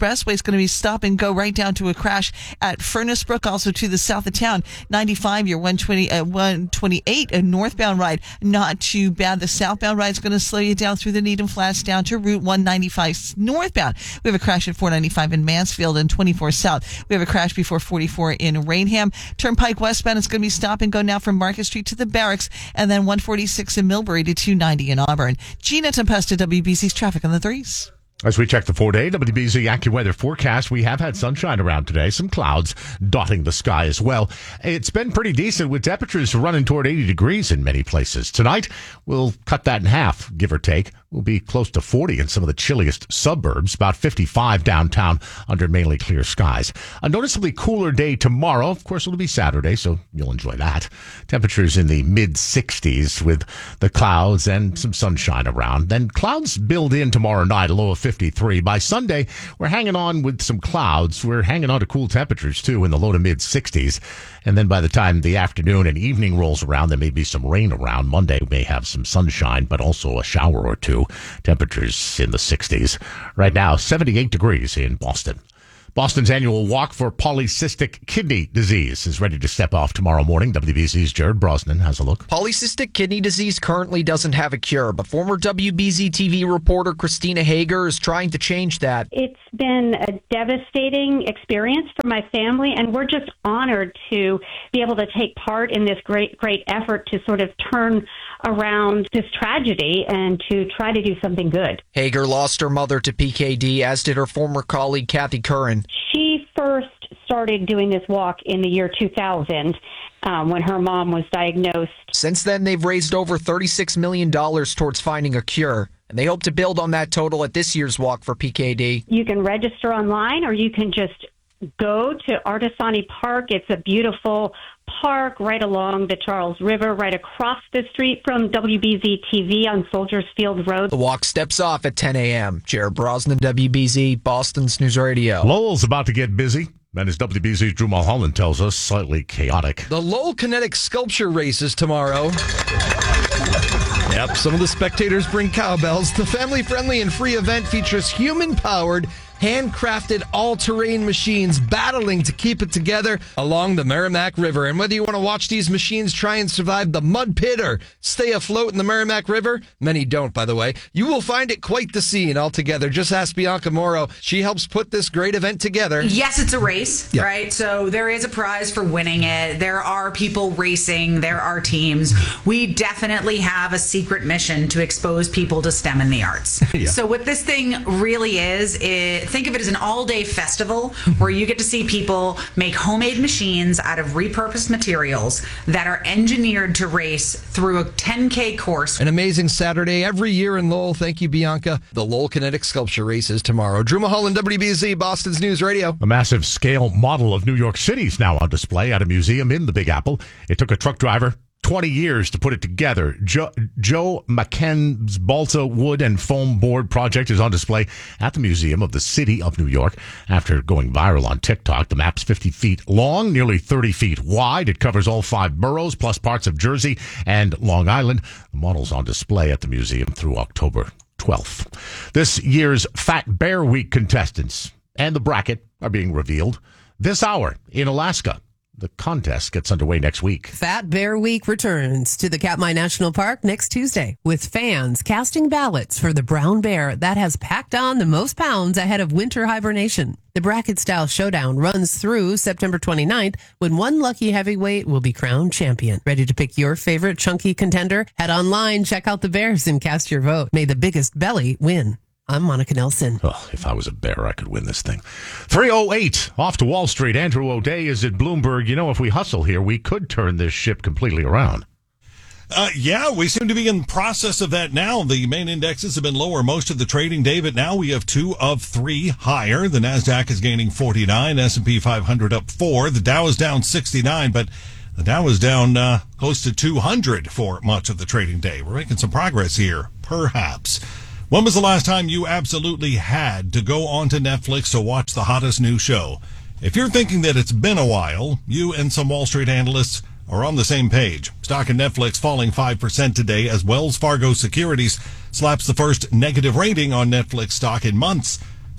going to be stop and go right down to a crash at Furnace Brook, also to the south of town. 95, your 128, a northbound ride, not too bad. The southbound ride is going to slow you down through the Needham Flats down to Route 195 northbound. We have a crash at 495 in Mansfield and 24 south. We have a crash before 44 in Rainham. Turnpike westbound is going to be stop and go now from Market Street to the Barracks, and then 146 in Millbury to 290 in Auburn. Gina Tempesta, WBC's traffic on the 3s. As we check the 4-day WBZ AccuWeather forecast, we have had sunshine around today, some clouds dotting the sky as well. It's been pretty decent with temperatures running toward 80 degrees in many places. Tonight, we'll cut that in half, give or take. We'll be close to 40 in some of the chilliest suburbs, about 55 downtown under mainly clear skies. A noticeably cooler day tomorrow. Of course, it'll be Saturday, so you'll enjoy that. Temperatures in the mid-60s with the clouds and some sunshine around. Then clouds build in tomorrow night, a low of 53. By Sunday, we're hanging on with some clouds. We're hanging on to cool temperatures, too, in the low to mid-60s. And then by the time the afternoon and evening rolls around, there may be some rain around. Monday may have some sunshine, but also a shower or two. Temperatures in the 60s. Right now, 78 degrees in Boston. Boston's annual walk for polycystic kidney disease is ready to step off tomorrow morning. WBZ's Jared Brosnan has a look. Polycystic kidney disease currently doesn't have a cure, but former WBZ TV reporter Christina Hager is trying to change that. It's been a devastating experience for my family, and we're just honored to be able to take part in this great effort to sort of turn around this tragedy and to try to do something good. Hager lost her mother to PKD, as did her former colleague Kathy Curran. She first started doing this walk in the year 2000 when her mom was diagnosed. Since then, they've raised over $36 million towards finding a cure, and they hope to build on that total at this year's Walk for PKD. You can register online, or you can just go to Artesani Park. It's a beautiful park right along the Charles River, right across the street from WBZ TV on Soldiers Field Road. The walk steps off at 10 a.m. Jared Brosnan, WBZ, Boston's News Radio. Lowell's about to get busy. And as WBZ's Drew Mulholland tells us, slightly chaotic. The Lowell Kinetic Sculpture Race is tomorrow. Yep, some of the spectators bring cowbells. The family-friendly and free event features human-powered, handcrafted all-terrain machines battling to keep it together along the Merrimack River. And whether you want to watch these machines try and survive the mud pit or stay afloat in the Merrimack River, many don't, by the way, you will find it quite the scene altogether. Just ask Bianca Morrow. She helps put this great event together. Yes, it's a race, right? So there is a prize for winning it. There are people racing. There are teams. We definitely have a secret mission to expose people to STEM and the arts. So what this thing really is think of it as an all-day festival where you get to see people make homemade machines out of repurposed materials that are engineered to race through a 10K course. An amazing Saturday every year in Lowell. Thank you, Bianca. The Lowell Kinetic Sculpture Race is tomorrow. Drew Mulholland, WBZ, Boston's News Radio. A massive scale model of New York City is now on display at a museum in the Big Apple. It took a truck driver 20 years to put it together. Joe McKen's balsa wood and foam board project is on display at the Museum of the City of New York. After going viral on TikTok, the map's 50 feet long, nearly 30 feet wide. It covers all 5 boroughs, plus parts of Jersey and Long Island. The model's on display at the museum through October 12th. This year's Fat Bear Week contestants and the bracket are being revealed this hour in Alaska. The contest gets underway next week. Fat Bear Week returns to the Katmai National Park next Tuesday with fans casting ballots for the brown bear that has packed on the most pounds ahead of winter hibernation. The bracket-style showdown runs through September 29th when one lucky heavyweight will be crowned champion. Ready to pick your favorite chunky contender? Head online, check out the bears, and cast your vote. May the biggest belly win. I'm Monica Nelson. Oh, if I was a bear, I could win this thing. 3:08 off to Wall Street. Andrew O'Day is at Bloomberg. You know, if we hustle here, we could turn this ship completely around. Yeah, we seem to be in the process of that now. The main indexes have been lower most of the trading day, but now we have 2 of 3 higher. The NASDAQ is gaining 49, S&P 500 up 4. The Dow is down 69, but the Dow is down close to 200 for much of the trading day. We're making some progress here, perhaps. When was the last time you absolutely had to go onto Netflix to watch the hottest new show? If you're thinking that it's been a while, you and some Wall Street analysts are on the same page. Stock in Netflix falling 5% today as Wells Fargo Securities slaps the first negative rating on Netflix stock in months.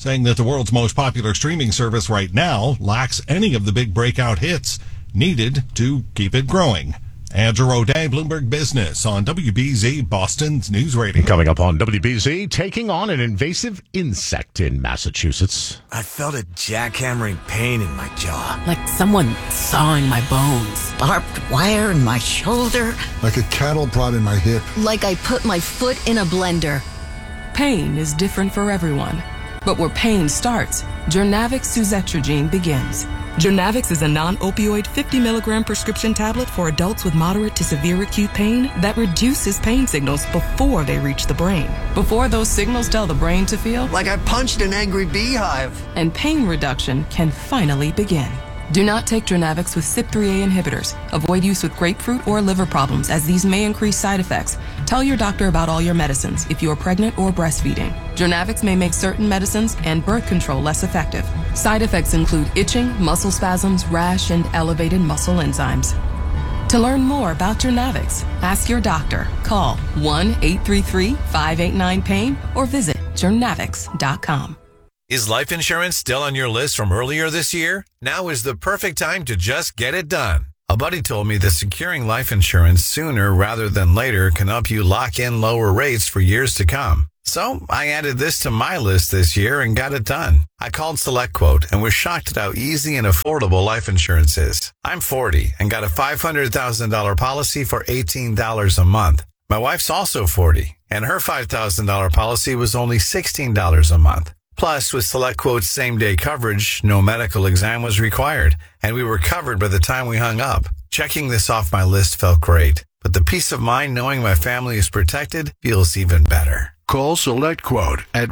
saying that the world's most popular streaming service right now lacks any of the big breakout hits needed to keep it growing. Andrew O'Day, Bloomberg Business on WBZ, Boston's News Radio. Coming up on WBZ, taking on an invasive insect in Massachusetts. I felt a jackhammering pain in my jaw. Like someone sawing my bones. Barbed wire in my shoulder. Like a cattle prod in my hip. Like I put my foot in a blender. Pain is different for everyone. But where pain starts, Jurnavix suzetrigine begins. Jurnavix is a non-opioid 50-milligram prescription tablet for adults with moderate to severe acute pain that reduces pain signals before they reach the brain. Before those signals tell the brain to feel like I punched an angry beehive. And pain reduction can finally begin. Do not take Jurnavix with CYP3A inhibitors. Avoid use with grapefruit or liver problems, as these may increase side effects. Tell your doctor about all your medicines if you are pregnant or breastfeeding. Jurnavix may make certain medicines and birth control less effective. Side effects include itching, muscle spasms, rash, and elevated muscle enzymes. To learn more about Jurnavix, ask your doctor. Call 1-833-589-PAIN or visit Jurnavix.com. Is life insurance still on your list from earlier this year? Now is the perfect time to just get it done. A buddy told me that securing life insurance sooner rather than later can help you lock in lower rates for years to come. So I added this to my list this year and got it done. I called SelectQuote and was shocked at how easy and affordable life insurance is. I'm 40 and got a $500,000 policy for $18 a month. My wife's also 40 and her $5,000 policy was only $16 a month. Plus, with SelectQuote's same-day coverage, no medical exam was required, and we were covered by the time we hung up. Checking this off my list felt great, but the peace of mind knowing my family is protected feels even better. Call SelectQuote at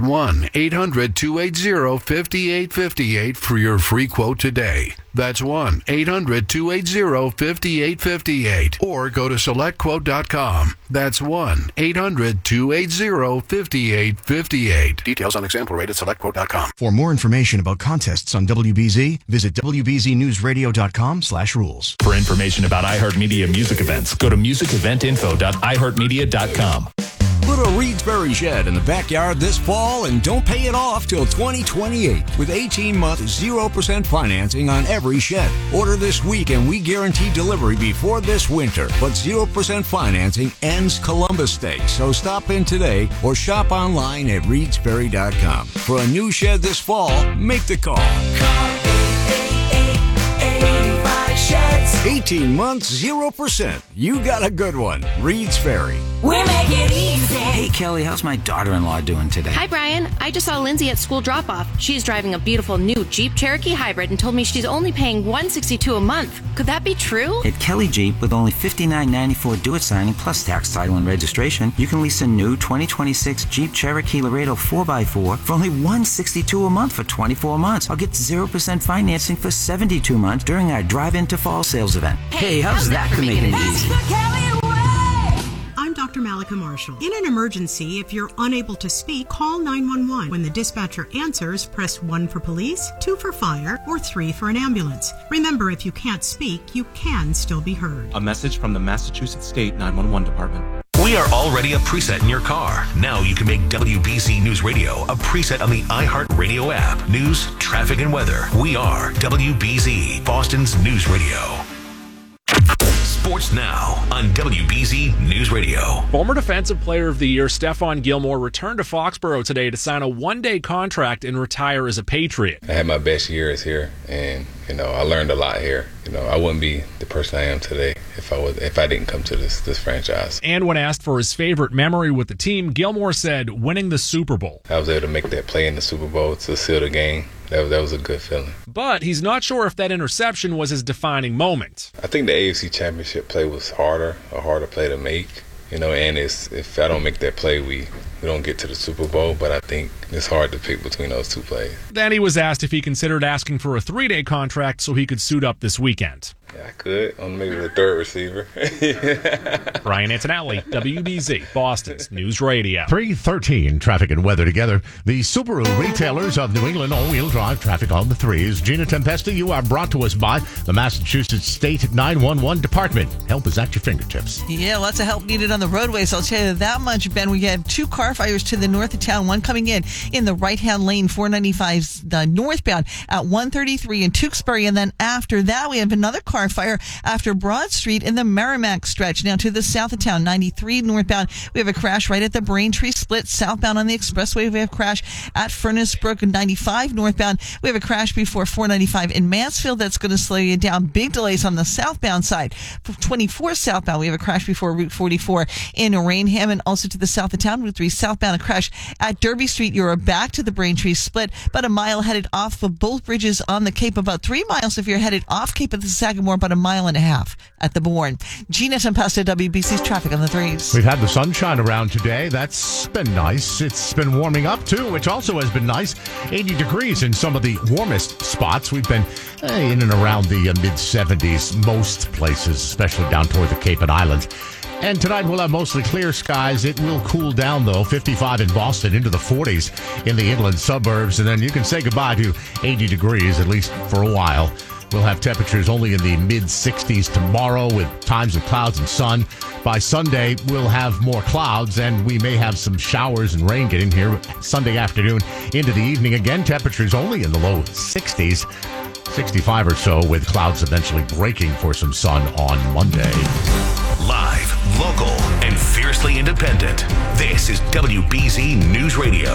1-800-280-5858 for your free quote today. That's 1-800-280-5858. Or go to SelectQuote.com. That's 1-800-280-5858. Details on example rate at SelectQuote.com. For more information about contests on WBZ, visit WBZNewsRadio.com/rules. For information about iHeartMedia music events, go to musiceventinfo.iHeartMedia.com. Put a Reedsbury shed in the backyard this fall and don't pay it off till 2028 with 18-month 0% financing on every shed. Order this week and we guarantee delivery before this winter. But 0% financing ends Columbus Day, so stop in today or shop online at Reedsbury.com. For a new shed this fall, make the call. Call 888-85 Sheds. 18 months, 0%. You got a good one. Reed's Ferry. We make it easy. Hey, Kelly, how's my daughter-in-law doing today? Hi, Brian. I just saw Lindsay at school drop-off. She's driving a beautiful new Jeep Cherokee Hybrid and told me she's only paying $162 a month. Could that be true? At Kelly Jeep, with only $59.94 due at signing plus tax, title, and registration, you can lease a new 2026 Jeep Cherokee Laredo 4x4 for only $162 a month for 24 months. I'll get 0% financing for 72 months during our drive-in to fall sales event. Hey, how's that for making it easy? I'm Dr. Malika Marshall. In an emergency, if you're unable to speak, call 911. When the dispatcher answers, press 1 for police, 2 for fire, or 3 for an ambulance. Remember, if you can't speak, you can still be heard. A message from the Massachusetts State 911 Department. We are already a preset in your car. Now you can make WBZ News Radio a preset on the iHeartRadio app. News, traffic, and weather. We are WBZ, Boston's News Radio. Sports now on WBZ News Radio. Former Defensive Player of the Year Stephon Gilmore returned to Foxborough today to sign a one-day contract and retire as a Patriot. I had my best years here, and I learned a lot here. I wouldn't be the person I am today if I didn't come to this franchise. And when asked for his favorite memory with the team, Gilmore said winning the Super Bowl. I was able to make that play in the Super Bowl to seal the game. That was a good feeling. But he's not sure if that interception was his defining moment. I think the AFC Championship play was a harder play to make. And if I don't make that play, we don't get to the Super Bowl. But I think it's hard to pick between those two plays. Then he was asked if he considered asking for a 3-day contract so he could suit up this weekend. Yeah, I could. On maybe the third receiver. Brian Antonelli, WBZ, Boston's News Radio. 3:13 traffic and weather together. The Subaru retailers of New England all-wheel drive traffic on the threes. Gina Tempesta, you are brought to us by the Massachusetts State 911 Department. Help is at your fingertips. Yeah, lots of help needed on the roadways. I'll tell you that much, Ben. We have 2 car fires to the north of town. One coming in the right-hand lane, 495 northbound at 133 in Tewksbury. And then after that, we have another car fire after Broad Street in the Merrimack stretch. Now to the south of town, 93 northbound. We have a crash right at the Braintree split. Southbound on the expressway, we have a crash at Furnace Brook. 95 northbound. We have a crash before 495 in Mansfield. That's going to slow you down. Big delays on the southbound side. For 24 southbound, we have a crash before Route 44 in Rainham. And also to the south of town, Route 3 southbound, a crash at Derby Street. You're back to the Braintree split. About a mile headed off of both bridges on the Cape. About 3 miles if you're headed off Cape of the Sagamore. About a mile and a half at the Bourne. Gina Tempesta, WBC's traffic on the threes. We've had the sunshine around today. That's been nice. It's been warming up too, which also has been nice. 80 degrees in some of the warmest spots. We've been in and around the mid-70s most places, especially down toward the Cape and Islands. And tonight we'll have mostly clear skies. It will cool down, though. 55 in Boston, into the 40s in the inland suburbs. And then you can say goodbye to 80 degrees, at least for a while. We'll have temperatures only in the mid-60s tomorrow with times of clouds and sun. By Sunday, we'll have more clouds, and we may have some showers and rain get in here Sunday afternoon into the evening. Again, temperatures only in the low 60s, 65 or so, with clouds eventually breaking for some sun on Monday. Live, local, and fiercely independent. This is WBZ News Radio.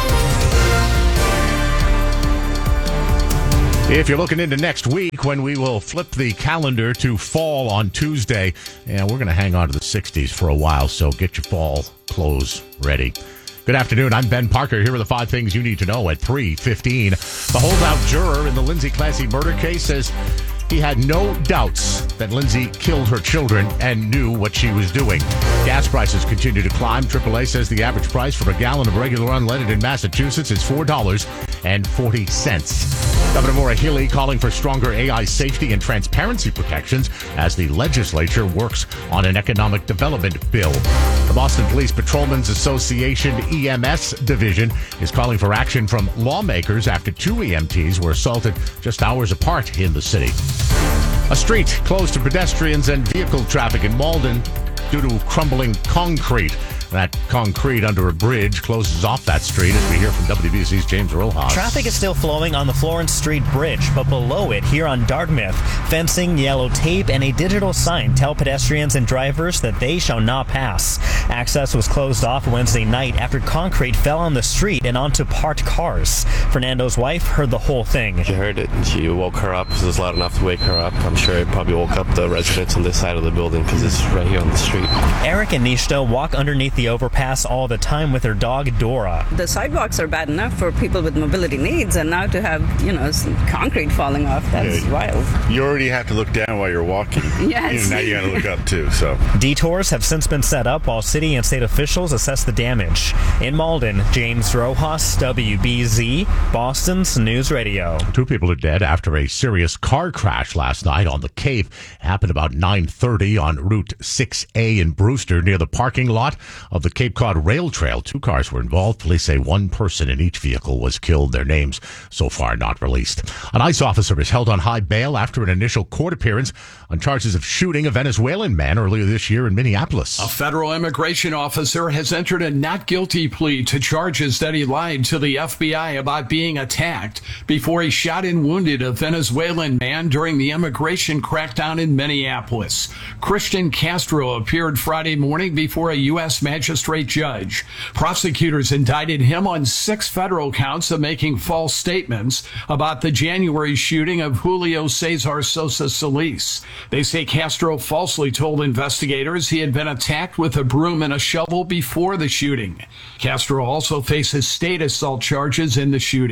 If you're looking into next week when we will flip the calendar to fall on Tuesday, and we're going to hang on to the 60s for a while, so get your fall clothes ready. Good afternoon. I'm Ben Parker. Here are the 5 things you need to know at 3:15. The holdout juror in the Lindsay Clancy murder case says he had no doubts that Lindsay killed her children and knew what she was doing. Gas prices continue to climb. AAA says the average price for a gallon of regular unleaded in Massachusetts is $4.40. Governor Maura Healey calling for stronger AI safety and transparency protections as the legislature works on an economic development bill. The Boston Police Patrolmen's Association EMS division is calling for action from lawmakers after 2 EMTs were assaulted just hours apart in the city. A street closed to pedestrians and vehicle traffic in Malden due to crumbling concrete. That concrete under a bridge closes off that street, as we hear from WBC's James Rojas. Traffic is still flowing on the Florence Street Bridge, but below it, here on Dartmouth, fencing, yellow tape, and a digital sign tell pedestrians and drivers that they shall not pass. Access was closed off Wednesday night after concrete fell on the street and onto parked cars. Fernando's wife heard the whole thing. She heard it, and she woke her up. It was loud enough to wake her up. I'm sure it probably woke up the residents on this side of the building because it's right here on the street. Eric and Nishta walk underneath the overpass all the time with their dog Dora. The sidewalks are bad enough for people with mobility needs, and now to have, some concrete falling off, that's wild. You already have to look down while you're walking. Yes. Now you got to look up too, so. Detours have since been set up while city and state officials assess the damage. In Malden, James Rojas, WBZ, Boston's News Radio. 2 people are dead after a serious car crash last night on the Cape. It happened about 9:30 on Route 6A in Brewster near the parking lot of the Cape Cod Rail Trail. 2 cars were involved. Police say 1 person in each vehicle was killed. Their names so far not released. An ICE officer is held on high bail after an initial court appearance on charges of shooting a Venezuelan man earlier this year in Minneapolis. A federal immigration officer has entered a not guilty plea to charges that he lied to the FBI about being attacked before he shot and wounded a Venezuelan man during the immigration crackdown in Minneapolis. Christian Castro appeared Friday morning before a U.S. magistrate judge. Prosecutors indicted him on 6 federal counts of making false statements about the January shooting of Julio Cesar Sosa Solis. They say Castro falsely told investigators he had been attacked with a broom and a shovel before the shooting. Castro also faces state assault charges in the shooting.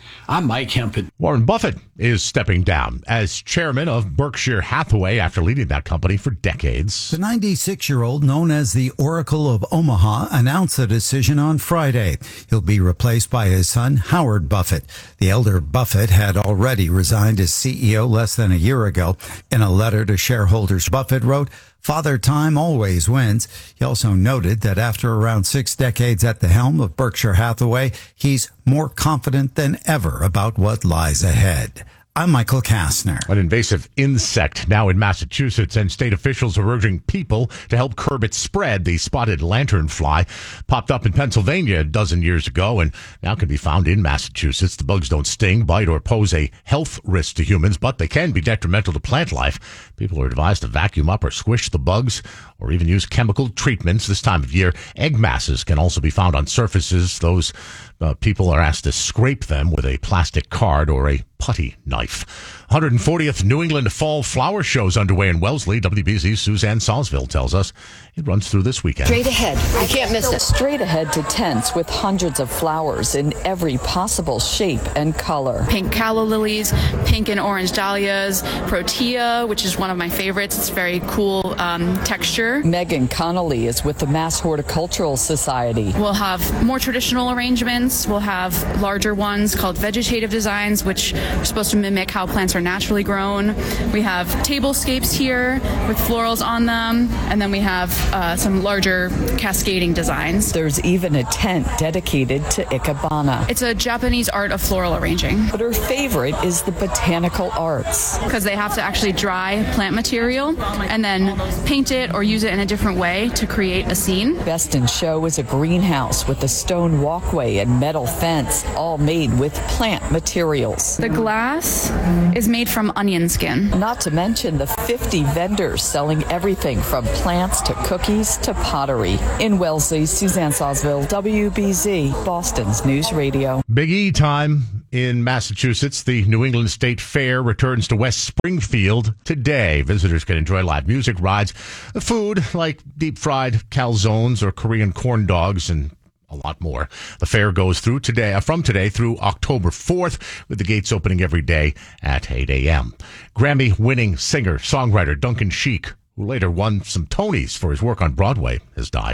I'm Mike Hempin. Warren Buffett is stepping down as chairman of Berkshire Hathaway after leading that company for decades. The 96-year-old, known as the Oracle of Omaha, announced the decision on Friday. He'll be replaced by his son, Howard Buffett. The elder Buffett had already resigned as CEO less than a year ago. In a letter to shareholders, Buffett wrote, "Father Time always wins." He also noted that after around 6 decades at the helm of Berkshire Hathaway, he's more confident than ever about what lies ahead. I'm Michael Kastner. An invasive insect now in Massachusetts, and state officials are urging people to help curb its spread. The spotted lanternfly popped up in Pennsylvania a dozen years ago and now can be found in Massachusetts. The bugs don't sting, bite, or pose a health risk to humans, but they can be detrimental to plant life. People are advised to vacuum up or squish the bugs or even use chemical treatments this time of year. Egg masses can also be found on surfaces. Those people are asked to scrape them with a plastic card or a putty knife. 140th New England Fall Flower Show's underway in Wellesley. WBZ's Suzanne Salzville tells us it runs through this weekend. Straight ahead. You can't miss it. Straight ahead to tents with hundreds of flowers in every possible shape and color. Pink calla lilies, pink and orange dahlias, protea, which is one of my favorites. It's very cool texture. Megan Connolly is with the Mass Horticultural Society. We'll have more traditional arrangements. We'll have larger ones called vegetative designs, which are supposed to mimic how plants are naturally grown. We have tablescapes here with florals on them, and then we have some larger cascading designs. There's even a tent dedicated to Ikebana. It's a Japanese art of floral arranging. But her favorite is the botanical arts. Because they have to actually dry plant material and then paint it or use it in a different way to create a scene. Best in show is a greenhouse with a stone walkway and metal fence, all made with plant materials. The glass is made from onion skin. Not to mention the 50 vendors selling everything from plants to cookies to pottery. In Wellesley, Suzanne Salzville, WBZ, Boston's News Radio. Big E time in Massachusetts. The New England State Fair returns to West Springfield today. Visitors can enjoy live music, rides, food like deep-fried calzones or Korean corn dogs, and a lot more. The fair goes through from today through October 4th, with the gates opening every day at 8 a.m. Grammy-winning singer, songwriter Duncan Sheik, who later won some Tonys for his work on Broadway, has died.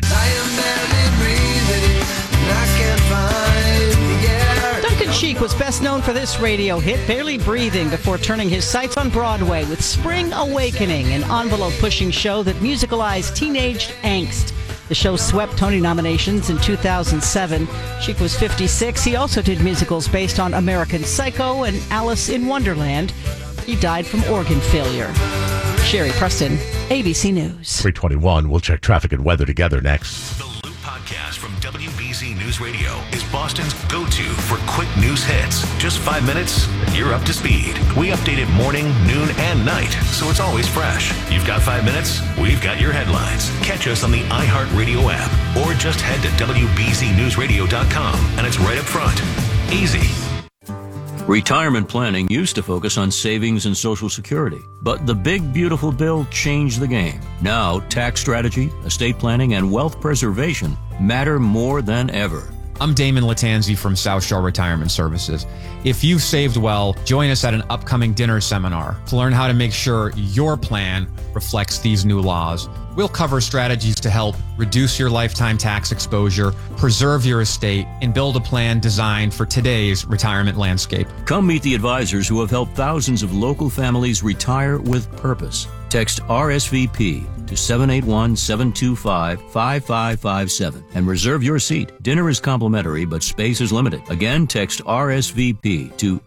Duncan Sheik was best known for this radio hit, Barely Breathing, before turning his sights on Broadway with Spring Awakening, an envelope-pushing show that musicalized teenage angst. The show swept Tony nominations in 2007. Sheik was 56. He also did musicals based on American Psycho and Alice in Wonderland. He died from organ failure. Sherry Preston, ABC News. 3:21. We'll check traffic and weather together next. The Loop Podcast from WBZ News Radio is Boston's go-to for quick news hits. Just 5 minutes, and you're up to speed. We update it morning, noon, and night, so it's always fresh. You've got 5 minutes, we've got your headlines. Catch us on the iHeartRadio app, or just head to WBZNewsRadio.com, and it's right up front. Easy. Retirement planning used to focus on savings and Social Security, but the big beautiful bill changed the game. Now, tax strategy, estate planning, and wealth preservation matter more than ever. I'm Damon Latanzi from South Shore Retirement Services. If you've saved well, join us at an upcoming dinner seminar to learn how to make sure your plan reflects these new laws. We'll cover strategies to help reduce your lifetime tax exposure, preserve your estate, and build a plan designed for today's retirement landscape. Come meet the advisors who have helped thousands of local families retire with purpose. Text RSVP to 781-725-5557 and reserve your seat. Dinner is complimentary, but space is limited. Again, text RSVP to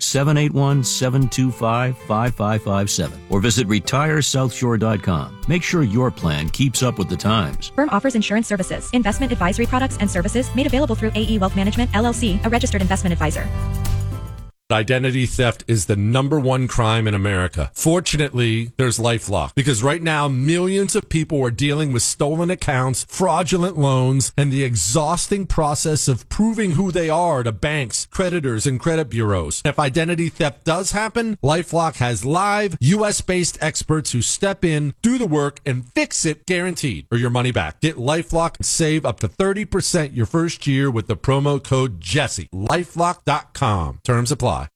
781-725-5557 or visit retiresouthshore.com. Make sure your plan keeps up with the times. Firm offers insurance services, investment advisory products and services made available through AE Wealth Management, LLC, a registered investment advisor. Identity theft is the #1 crime in America. Fortunately, there's LifeLock, because right now millions of people are dealing with stolen accounts, fraudulent loans, and the exhausting process of proving who they are to banks, creditors, and credit bureaus. If identity theft does happen, LifeLock has live US-based experts who step in, do the work, and fix it, guaranteed, or your money back. Get LifeLock and save up to 30% your first year with the promo code Jesse. LifeLock.com. Terms apply.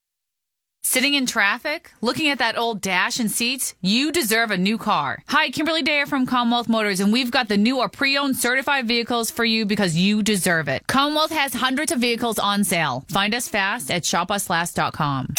Sitting in traffic? Looking at that old dash and seats? You deserve a new car. Hi, Kimberly Dare from Commonwealth Motors, and we've got the new or pre-owned certified vehicles for you because you deserve it. Commonwealth has hundreds of vehicles on sale. Find us fast at shopuslast.com.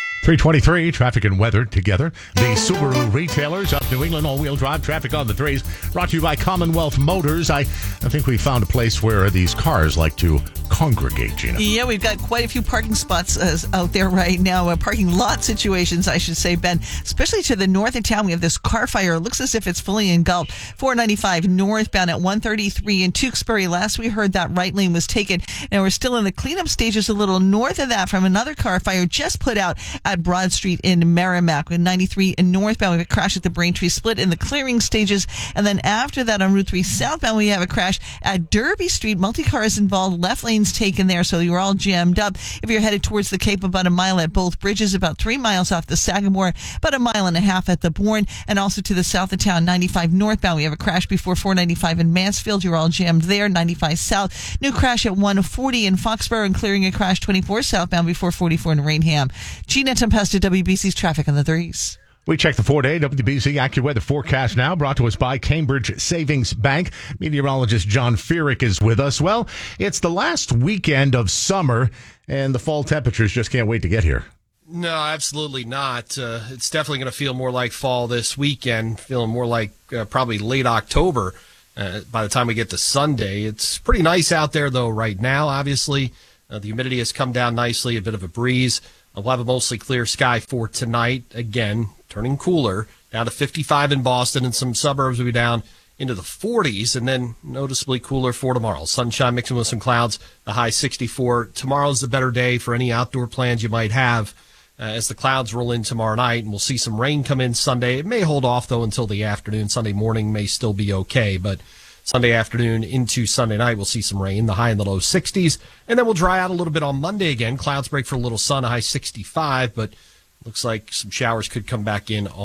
323, traffic and weather together. The Subaru retailers of New England, all-wheel drive traffic on the threes. Brought to you by Commonwealth Motors. I think we found a place where these cars like to congregate, Gina. Yeah, we've got quite a few parking spots out there right now. Parking lot situations, I should say, Ben. Especially to the north of town, we have this car fire. It looks as if it's fully engulfed. 495 northbound at 133 in Tewksbury. Last we heard, that right lane was taken. And we're still in the cleanup stages a little north of that from another car fire just put out at Broad Street in Merrimack. With 93 in northbound, we have a crash at the Braintree Split in the clearing stages. And then after that on Route 3 southbound, we have a crash at Derby Street. Multi-cars involved, left lanes taken there, so you're all jammed up. If you're headed towards the Cape, about a mile at both bridges, about 3 miles off the Sagamore, about a mile and a half at the Bourne, and also to the south of town, 95 northbound. We have a crash before 495 in Mansfield. You're all jammed there. 95 south. New crash at 140 in Foxborough, and clearing a crash 24 southbound before 44 in Rainham. Gina Tempesta, WBC's traffic on the threes. We check the 4-day WBC AccuWeather forecast now, brought to us by Cambridge Savings Bank. Meteorologist John Feerick is with us. Well, it's the last weekend of summer, and the fall temperatures just can't wait to get here. No, absolutely not. It's definitely going to feel more like fall this weekend, feeling more like probably late October by the time we get to Sunday. It's pretty nice out there, though, right now, obviously. The humidity has come down nicely, a bit of a breeze. We'll have a mostly clear sky for tonight. Again, turning cooler, down to 55 in Boston, and some suburbs will be down into the 40s, and then noticeably cooler for tomorrow. Sunshine mixing with some clouds, the high 64. Tomorrow's the better day for any outdoor plans you might have as the clouds roll in tomorrow night, and we'll see some rain come in Sunday. It may hold off, though, until the afternoon. Sunday morning may still be okay, but Sunday afternoon into Sunday night, we'll see some rain, the high in the low 60s, and then we'll dry out a little bit on Monday again. Clouds break for a little sun, a high 65, but looks like some showers could come back in